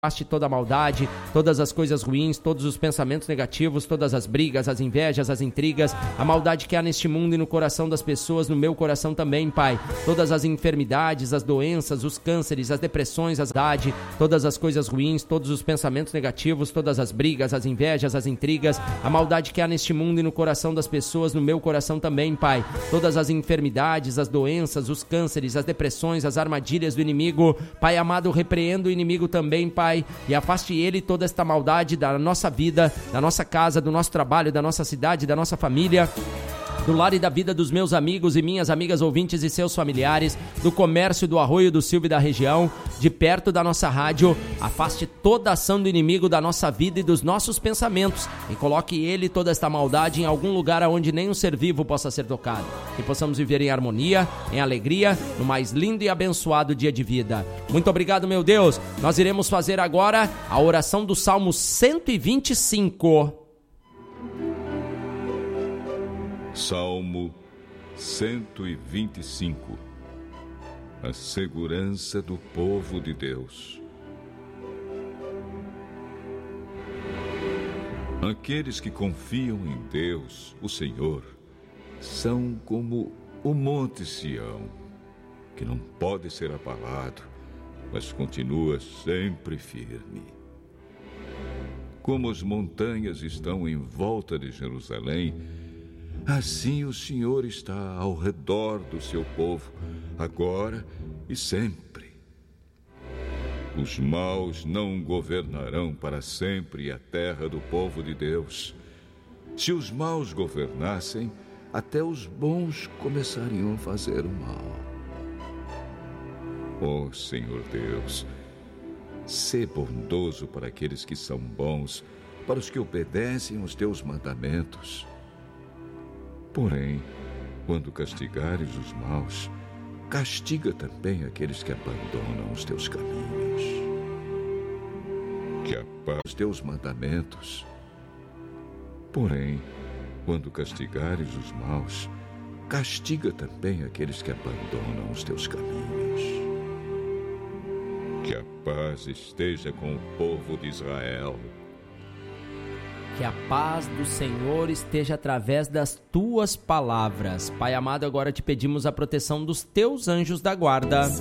Afaste toda a maldade, todas as coisas ruins, todos os pensamentos negativos, todas as brigas, as invejas, as intrigas, a maldade que há neste mundo e no coração das pessoas, no meu coração também, Pai. Todas as enfermidades, as doenças, os cânceres, as depressões, a ansiedade, todas as coisas ruins, todos os pensamentos negativos, todas as brigas, as invejas, as intrigas, a maldade que há neste mundo e no coração das pessoas, no meu coração também, Pai. Todas as enfermidades, as doenças, os cânceres, as depressões, as armadilhas do inimigo, Pai amado, repreenda o inimigo também, Pai. E afaste ele toda esta maldade da nossa vida, da nossa casa, do nosso trabalho, da nossa cidade, da nossa família, do lar e da vida dos meus amigos e minhas amigas ouvintes e seus familiares, do comércio do Arroio do Silva e da região, de perto da nossa rádio. Afaste toda a ação do inimigo da nossa vida e dos nossos pensamentos e coloque ele toda esta maldade em algum lugar onde nem um ser vivo possa ser tocado. Que possamos viver em harmonia, em alegria, no mais lindo e abençoado dia de vida. Muito obrigado, meu Deus. Nós iremos fazer agora a oração do Salmo 125. Salmo 125. A segurança do povo de Deus. Aqueles que confiam em Deus, o Senhor, são como o monte Sião, que não pode ser abalado, mas continua sempre firme. Como as montanhas estão em volta de Jerusalém, assim o Senhor está ao redor do seu povo, agora e sempre. Os maus não governarão para sempre a terra do povo de Deus. Se os maus governassem, até os bons começariam a fazer o mal. Ó Senhor Deus, sê bondoso para aqueles que são bons, para os que obedecem aos teus mandamentos. Porém, quando castigares os maus, castiga também aqueles que abandonam os teus caminhos. Que a paz os teus mandamentos. Porém, quando castigares os maus, castiga também aqueles que abandonam os teus caminhos. Que a paz esteja com o povo de Israel. Que a paz do Senhor esteja através das tuas palavras. Pai amado, agora te pedimos a proteção dos teus anjos da guarda.